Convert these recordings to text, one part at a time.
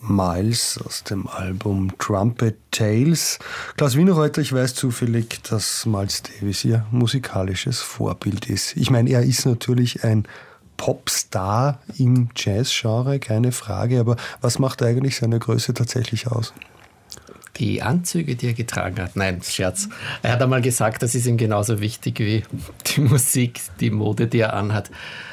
Miles aus dem Album Trumpet Tales. Klaus Wienerreuter, ich weiß zufällig, dass Miles Davis Ihr musikalisches Vorbild ist. Ich meine, er ist natürlich ein Popstar im Jazz-Genre, keine Frage, aber was macht eigentlich seine Größe tatsächlich aus? Die Anzüge, die er getragen hat. Nein, Scherz. Er hat einmal gesagt, das ist ihm genauso wichtig wie die Musik, die Mode, die er anhat.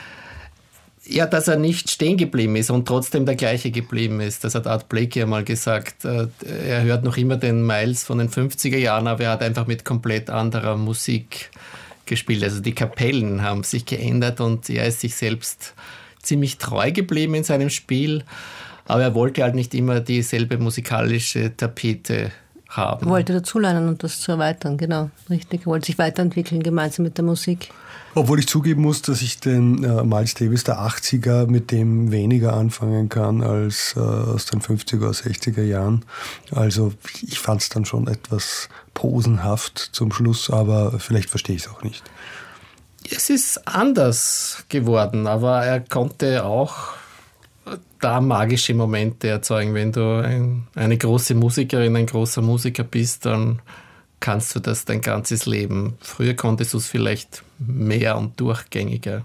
Ja, dass er nicht stehen geblieben ist und trotzdem der gleiche geblieben ist. Das hat Art Blakey einmal gesagt. Er hört noch immer den Miles von den 50er Jahren, aber er hat einfach mit komplett anderer Musik gespielt. Also die Kapellen haben sich geändert und er ist sich selbst ziemlich treu geblieben in seinem Spiel. Aber er wollte halt nicht immer dieselbe musikalische Tapete haben. Er wollte dazulernen und das zu erweitern, genau, richtig. Er wollte sich weiterentwickeln gemeinsam mit der Musik. Obwohl ich zugeben muss, dass ich den Miles Davis der 80er mit dem weniger anfangen kann als aus den 50er, 60er Jahren. Also ich fand es dann schon etwas posenhaft zum Schluss, aber vielleicht verstehe ich es auch nicht. Es ist anders geworden, aber er konnte auch da magische Momente erzeugen. Wenn du eine große Musikerin, ein großer Musiker bist, dann kannst du das dein ganzes Leben. Früher konntest du es vielleicht mehr und durchgängiger.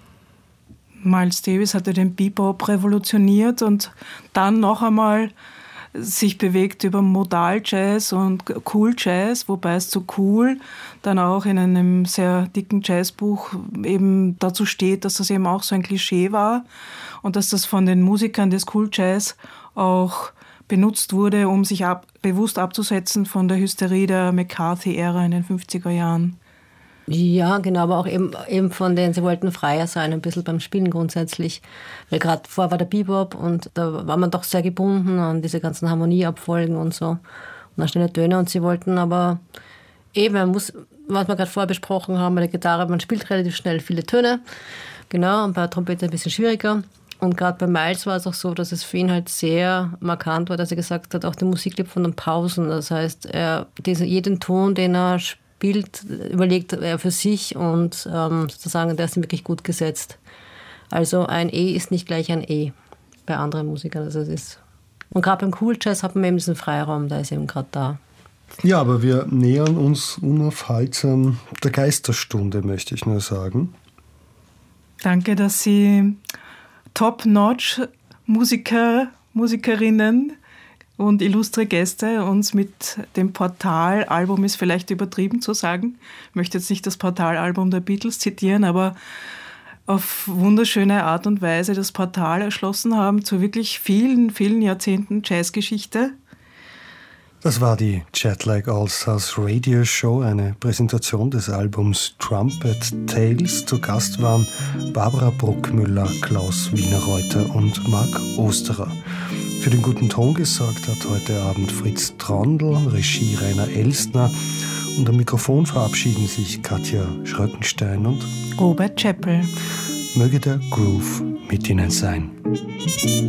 Miles Davis hatte den Bebop revolutioniert und dann noch einmal sich bewegt über Modal-Jazz und Cool-Jazz, wobei es zu cool dann auch in einem sehr dicken Jazzbuch eben dazu steht, dass das eben auch so ein Klischee war und dass das von den Musikern des Cool-Jazz auch benutzt wurde, um sich bewusst abzusetzen von der Hysterie der McCarthy-Ära in den 50er Jahren. Ja, genau, aber auch eben von denen, sie wollten freier sein, ein bisschen beim Spielen grundsätzlich. Weil gerade vorher war der Bebop und da war man doch sehr gebunden an diese ganzen Harmonieabfolgen und so. Und an schnelle Töne und sie wollten aber eben, was wir gerade vorher besprochen haben, bei der Gitarre, man spielt relativ schnell viele Töne. Genau, und bei der Trompete ein bisschen schwieriger. Und gerade bei Miles war es auch so, dass es für ihn halt sehr markant war, dass er gesagt hat, auch die Musik lebt von den Pausen. Das heißt, jeden Ton, den er spielt, überlegt er für sich und sozusagen, der ist ihm wirklich gut gesetzt. Also ein E ist nicht gleich ein E bei anderen Musikern. Also und gerade beim Cool Jazz hat man eben diesen Freiraum, der ist eben gerade da. Ja, aber wir nähern uns unaufhaltsam der Geisterstunde, möchte ich nur sagen. Danke, dass Sie Top-Notch-Musikerinnen und illustre Gäste uns mit dem Portal-Album, ist vielleicht übertrieben zu sagen, ich möchte jetzt nicht das Portal-Album der Beatles zitieren, aber auf wunderschöne Art und Weise das Portal erschlossen haben zu wirklich vielen, vielen Jahrzehnten Jazzgeschichte. Das war die Jetlag All-Stars Radio Show, eine Präsentation des Albums Trumpet Tales. Zu Gast waren Barbara Bruckmüller, Klaus Wienerreuter und Marc Osterer. Für den guten Ton gesorgt hat heute Abend Fritz Trondl, Regie Rainer Elstner und am Mikrofon verabschieden sich Katja Schröckenstein und Robert Chappell. Möge der Groove mit Ihnen sein.